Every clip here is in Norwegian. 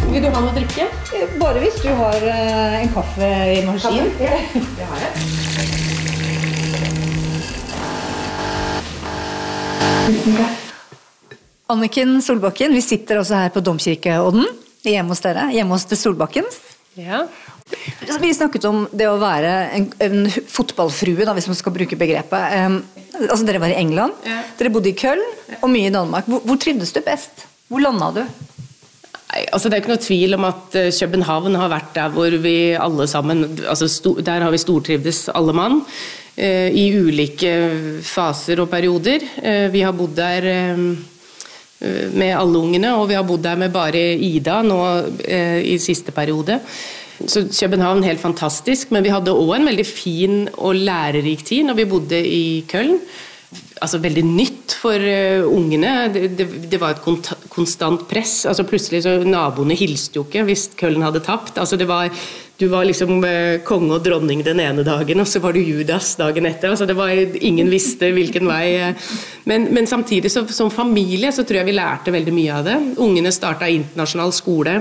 Vil du ha noe å drikke? Bare hvis du har en kaffe I maskin. Det har jeg. Anniken Solbakken, vi sitter også her på Domkirkeodden, hjemme hos dere, hjemme hos det Solbakkens. Ja. Vi snakket om det å være en fotballfrue, da, hvis man skal bruke begrepet. Altså, dere var I England, dere bodde I Köln, og mye I Danmark. Hvor trivdes du best? Hvor landet du? Nei, altså det ikke noe tvil om at København har vært der hvor vi alle sammen, altså der har vi stortrivdes alle mann, I ulike faser og perioder. Vi har bodd der med alle ungene, og vi har bodd der med bare Ida nå I siste periode. Så København helt fantastisk, men vi hadde også en veldig fin og lærerik tid når vi bodde I Köln. Altså veldig nytt for ungene. Det var et konstant press. Altså plutselig så naboene hilste jo ikke hvis Köln hadde tapt. Altså du var liksom konge og dronning den ene dagen, og så var du Judas dagen etter. Altså ingen visste hvilken vei. Men samtidig som familie så tror jeg vi lærte veldig mye av det. Ungene startet internasjonal skole.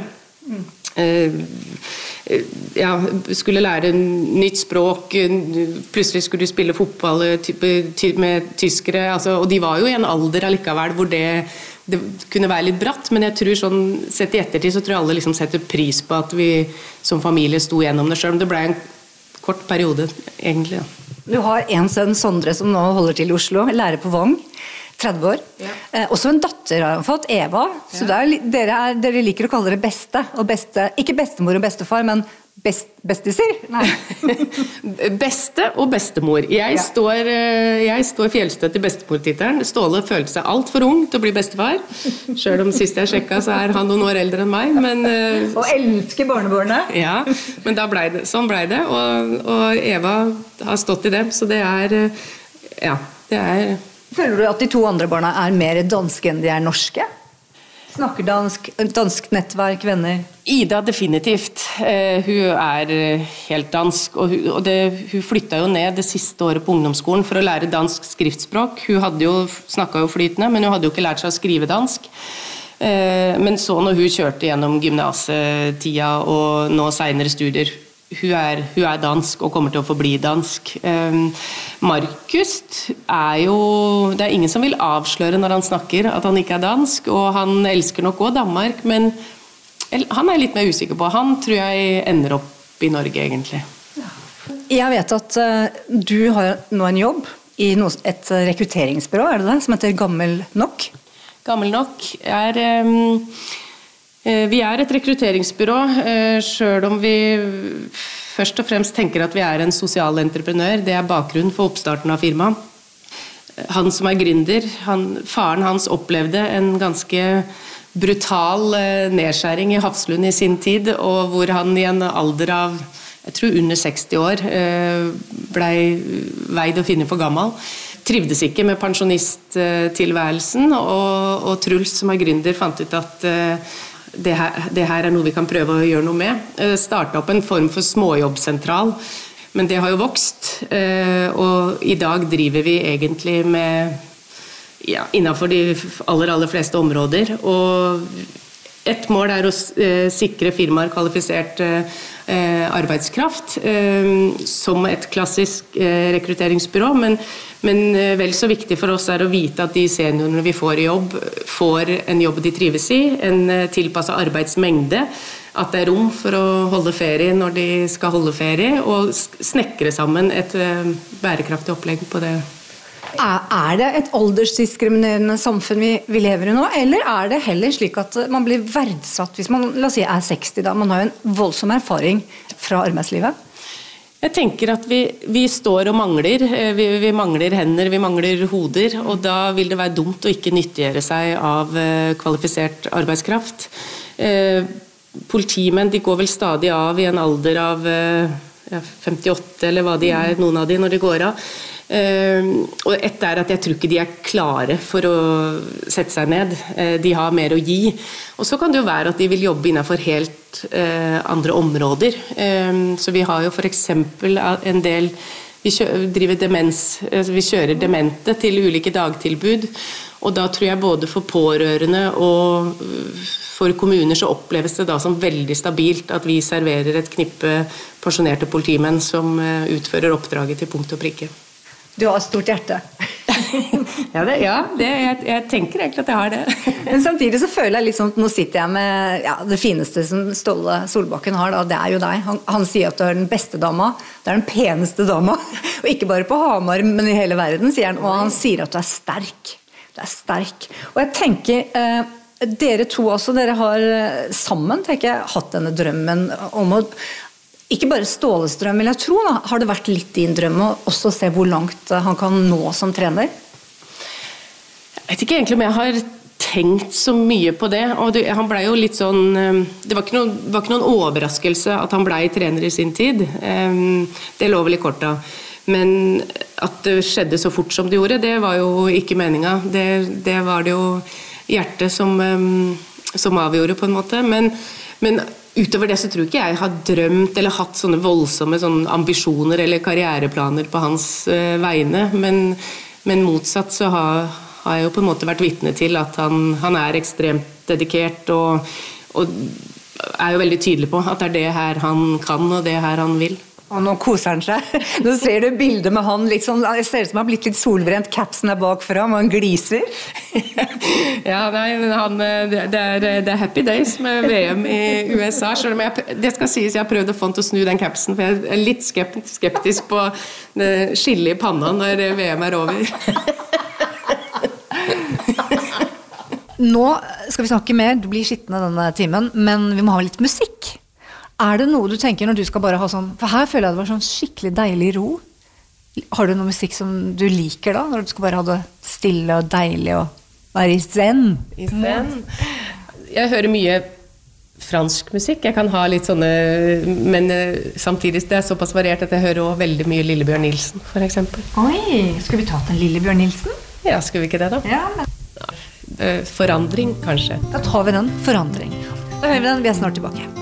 Ja, skulle lære nytt språk, plutselig skulle du spille fotball med tyskere, altså, og de var jo I en alder allikevel hvor det kunne være litt bratt, men jeg tror sånn, sett I ettertid så tror jeg alle liksom setter pris på at vi som familie sto gjennom det selv, men det ble en kort periode egentlig. Ja. Du har en sønn, Sondre, som nå holder til I Oslo, lærer på Vong, 30 år. Ja. Også en datter har han fått, Eva. Ja. Så dere liker å kalle dere beste, og beste, ikke bestemor og bestefar, men bestiser? Nei. Beste og bestemor. Jeg står fjellstøtt I bestemortittelen. Ståle følte seg alt for ung til å bli bestefar. Selv om sist jeg sjekket så han noen år eldre enn meg. Men, og elsker barnebarnet. Ja, men sånn ble det. Og Eva har stått I det, så det det Føler du at de to andre barna mer danske enn de norske? Snakker dansk nettverk, venner? Ida definitivt. Hun helt dansk, og hun flyttet jo ned det siste året på ungdomsskolen for å lære dansk skriftspråk. Hun snakket jo flytende, men hun hadde jo ikke lært seg å skrive dansk. Men så når hun kjørte gjennom gymnasetida og nå senere studier, hun dansk og kommer til å forbli dansk. Markus jo det ingen som vil avsløre når han snakker at han ikke dansk, og han elsker nok også Danmark, men han litt mer usikker på. Han tror jeg ender opp I Norge egentlig. Jeg vet at du har nå en jobb I et rekrutteringsbyrå, det som heter Gammel Nok? Gammel Nok vi et rekrutteringsbyrå, selv om vi først og fremst tenker at vi en sosial entreprenør. Det bakgrunnen for oppstarten av firmaet. Han som gründer, faren hans opplevde en ganske brutal nedskjæring I Hafslund I sin tid, og hvor han I en alder av, jeg tror under 60 år, ble veid å finne for gammel. Trivdes ikke med pensjonisttilværelsen, og Truls som gründer fant ut at det her noe vi kan prøve å gjøre noe med. Startet opp en form for småjobbsentral, men det har jo vokst, og I dag driver vi egentlig med innenfor de aller fleste områder, og et mål å sikre firmaer kvalifisert arbeidskraft som et klassisk rekrutteringsbyrå, men vel så viktig for oss å vite at de seniorene vi får I jobb, får en jobb de trives I, en tilpasset arbeidsmengde, at det rom for å holde ferie når de skal holde ferie, og snekre sammen et bærekraftig opplegg på det. Det et aldersdiskriminerende samfunn vi lever I nå, eller det heller slik at man blir verdsatt hvis man, la oss si, 60 da, man har en voldsom erfaring fra arbeidslivet? Jeg tenker at vi står og mangler, vi mangler hender, vi mangler hoder, og da vil det være dumt å ikke nyttiggjøre seg av kvalifisert arbeidskraft. Politimenn, de går vel stadig av I en alder av 58, eller hva de noen av de når de går av. Og ett at jeg tror ikke de klare for å sette seg ned. De har mer å gi. Og så kan det jo være at de vil jobbe innenfor helt andre områder. Så vi har jo for eksempel en del vi driver demens, vi kjører demente til ulike dagtilbud, og da tror jeg både for pårørende og for kommuner så oppleves det da som veldig stabilt at vi serverer et knippe pensjonerte politimenn som utfører oppdraget til punkt og prikke. Du har et stort hjerte. Jeg tenker egentlig at jeg har det. Men samtidig så føler jeg liksom, nå sitter jeg med det fineste som Ståle Solbakken har, da, det er jo deg. Han sier at du er den beste dama, det er den peneste dama, og ikke bare på Hamar, men i hele verden, sier han, og han sier at du er sterk. Du er sterk. Og jeg tenker, dere to også, dere har sammen, tenker jeg, hatt denne drømmen om å ikke bare Ståles drøm, vil jeg tro, da. Har det vært litt din drøm å også se hvor langt han kan nå som trener? Jeg vet ikke egentlig om jeg har tenkt så mye på det, og han ble jo litt sånn, det var ikke noen overraskelse at han ble trener i sin tid, det lå vel i korta, men at det skjedde så fort som det gjorde, det var jo ikke meningen, det var det jo hjertet som avgjorde på en måte, men utover det så tror ikke jeg har drømt eller hatt sånne voldsomme sånne ambisjoner eller karriereplaner på hans vegne, men motsatt så har jeg jo på en måte vært vitne til at han er ekstremt dedikert og er jo veldig tydelig på at det er det her han kan og det her han vil. Og nå koser han seg. Nå ser du bildet med han, liksom, det ser ut som han har blitt litt solbrent, capsen bak fram, og han gliser. Det er happy days med VM i USA, selv om det skal sies, jeg har prøvd å få han til å snu den capsen, for jeg er litt skeptisk på skille i panna når VM er over. Nå skal vi snakke mer, du blir skittende denne timen, men vi må ha litt musikk. Er det noe du tenker når du skal bare ha sånn, for her føler jeg det var sånn skikkelig deilig ro. Har du noe musikk som du liker da, når du skal bare ha det stille og deilig og være i zen? I zen? Jeg hører mye fransk musikk, jeg kan ha litt sånne, men samtidig det er såpass variert at jeg hører også veldig mye Lillebjørn Nilsen, for eksempel. Oi, skal vi ta en Lillebjørn Nilsen? Ja, skal vi ikke det da? Ja, Forandring, kanskje. Da tar vi den, forandring. Da hører vi den, vi er snart tilbake.